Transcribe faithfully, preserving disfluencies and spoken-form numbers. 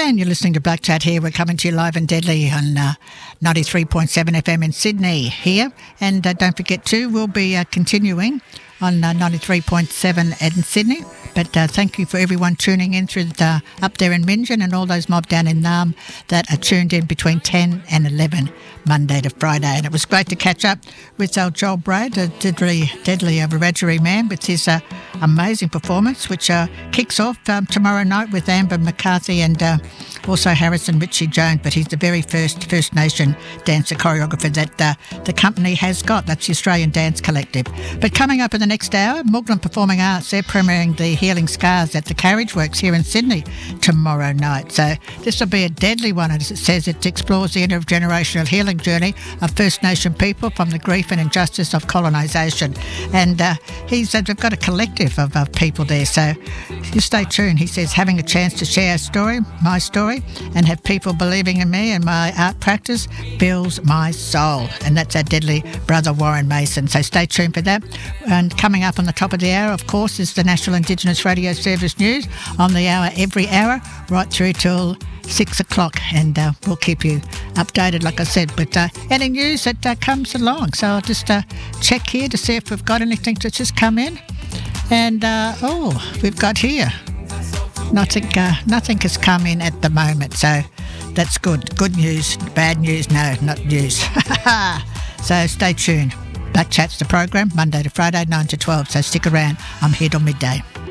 And you're listening to Black Chat here. We're coming to you live and deadly on uh, ninety-three point seven F M in Sydney here. And uh, don't forget too, we'll be uh, continuing on uh, ninety-three point seven in Sydney. But uh, thank you for everyone tuning in through the, uh, up there in Minchin and all those mob down in Naarm that are tuned in between ten and eleven Monday to Friday. And it was great to catch up with uh, Joel Braid, a deadly, deadly uh, Wiradjuri man, with his uh, amazing performance, which uh, kicks off um, tomorrow night with Amber McCarthy and uh, also Harrison Richie Jones. But he's the very first First Nation dancer choreographer that uh, the company has got. That's the Australian Dance Collective. But coming up in the next hour, Muglam Performing Arts, they're premiering the Healing Scars at the Carriage Works here in Sydney tomorrow night. So this will be a deadly one, as it says. It explores the intergenerational healing journey of First Nation people from the grief and injustice of colonisation. And uh, he's uh, they've got a collective of uh, people there. So you stay tuned. He says, having a chance to share a story, my story, and have people believing in me and my art practice builds my soul. And that's our deadly brother Warren Mason. So stay tuned for that. And coming up on the top of the hour, of course, is the National Indigenous Radio Service News on the hour every hour right through till six o'clock, and uh, we'll keep you updated, like I said, but uh, any news that uh, comes along. So I'll just uh, check here to see if we've got anything that's just come in. And uh, oh, we've got here nothing uh, nothing has come in at the moment, so that's good. Good news. Bad news, no, not news. So stay tuned. Black Chat's the program, Monday to Friday, nine to twelve, so stick around. I'm here till midday.